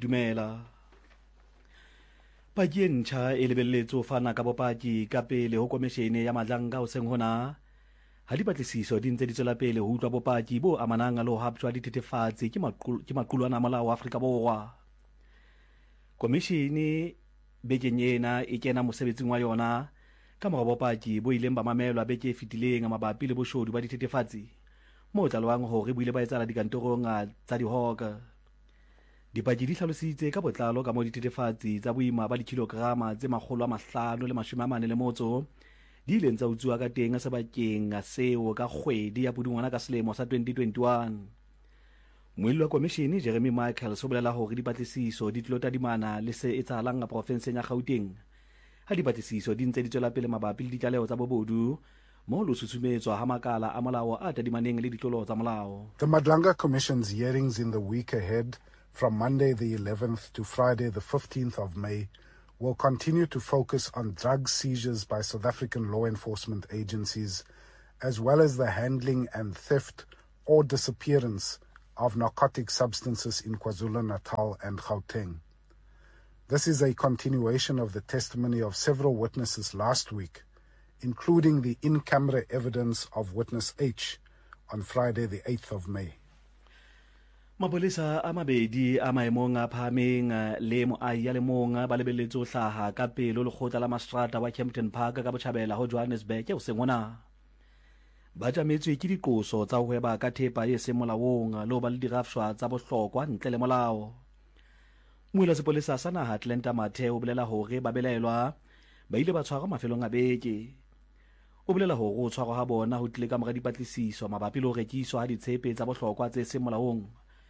dumela. Paki e ntjha e lebelletse ho fana ka bopaki ka pele ho komishene ya madlanga ho seng hona. Ha dipatlisiso di ntse di tswela pele ho utlwa bopaki bo amanang le ho haptjwa dithethefatsi ke maqulwana a molao wa Afrika Borwa. Komishene bekeng ena e kena mosebetsing wa yona ka mora bopaki bo ileng ba mamelwa beke e fetileng mabapi le boshodu ba dithethefatsi moo tlalwang hore bo ile ba etsala dikantorong tsa dihoka. Dipaki di hlalositse ka botlalo ka moo dithethefatsi tsa boima ba dikilograma tse 541 di ileng tsa utsuwa ka teng sebakeng seo ka kgwedi ya Pudungwana ka selemo sa 2021. Moelli wa komishene Jeremy Michael o bolela hore dipatlisiso di tlo tadimana le se etsahalang ka profenseng ya Gauteng. Ha dipatlisiso di ntse di tswela pele mabapi le ditlaleho tsa bobodu moo lo susumetswa ha makala a molao a tadimaneng le ditlolo tsa molao. The Madlanga Commission's hearings in the week ahead, from Monday the 11th to Friday the 15th of May, will continue to focus on drug seizures by South African law enforcement agencies, as well as the handling and theft or disappearance of narcotic substances in KwaZulu-Natal and Gauteng. This is a continuation of the testimony of several witnesses last week, including the in-camera evidence of witness H on Friday the 8th of May. Mapolesa a mabedi a maemong a phahameng le moahi ya le mong ba lebelletse ho hlaha ka pelo lekgotla la Mastrata wa Kempton Park ka Botjhabela ho Johannesburg ho seng hona. Ba jametswe ke diqoso tsa ho hweba ka thepa e seng molaong le ho ba le dirafshwa tsa bohlokwa ntle le molao. Moela sepolesa sa naha Atlanta Mathe o bolela hore ba belaelwa ba ile ba tshwarwa mafelong a beke. O bolela hore ho tshwarwa ha bona ho tlile ka mora dipatlisiso mabapi le ho rekiswa ha ditshepe tsa bohlokwa tse seng molaong.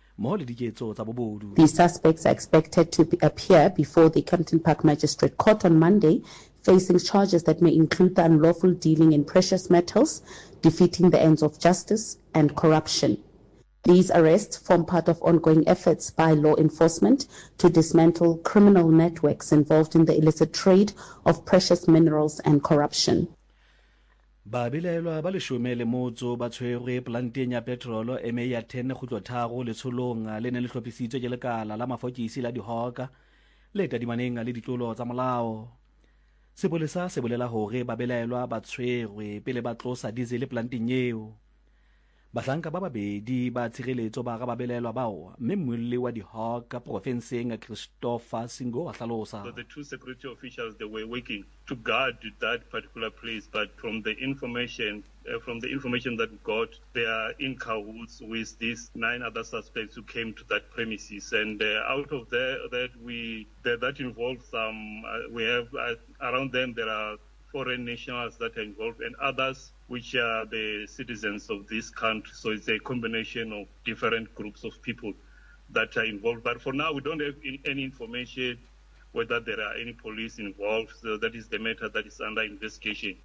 The suspects are expected to appear before the Kempton Park Magistrate Court on Monday, facing charges that may include the unlawful dealing in precious metals, defeating the ends of justice, and corruption. These arrests form part of ongoing efforts by law enforcement to dismantle criminal networks involved in the illicit trade of precious minerals and corruption. Ba belaelwa ba leshome le motso ba tshwerwe planteng ya petrolo e me ya 10.3 letsholong le ne le hlophisitswe ke lekala la mafokisi la dihoka le tadimaneng le ditlolo tsa molao. Sepolesa se bolela hore ba belaelwa ba tshwerwe pele ba tlosa diesel planteng eo. Bahlanka ba babedi ba tshireletso ba ga ba belaelwa bao mme moelli wa dihoka profenseng Christopher Singo a hlalosa. So the two security officials, they were working to guard that particular place, but from the information that we got, they are in cahoots with these 9 other suspects who came to that premises, and out of that involves some. We have around them there are foreign nationals that are involved and others which are the citizens of this country. So it's a combination of different groups of people that are involved. But for now, we don't have any information whether there are any police involved. So that is the matter that is under investigation.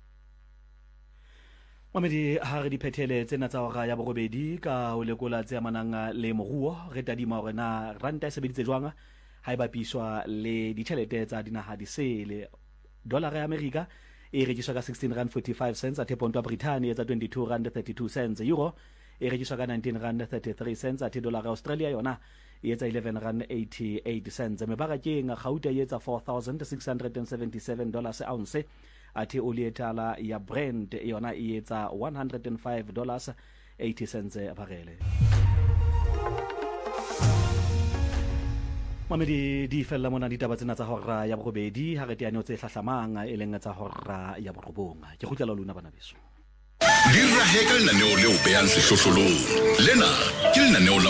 Mamedi ha re di phethele tsena tsa hora ya borobedi ka ho lekola tse amanang le moruo re tadima hore na ranta e sebeditse jwang ha eba piswa le ditjhelete tsa dinaha di sele. Dollar ya America e rekiswa ka 16.45 cents, a theponto ya Britannia etsa 22.32 cents, euro e rekiswa ka 19.33 cents, a dollar ya Australia yona e etsa 11.88 cents. Mebarakeng Gauteng e etsa $4,677 a ounce, a oli etala ya Brent yona e etsa $105.80 a barele. Mamedi di fella mona ditaba tsena tsa hora ya borobedi ha re teane tse hlahlamang e leng tsa hora ya borobong. Ke khutlela lona bana beso. Di raheka lenaneo leo beang sehlohlolong lena ke lenaneo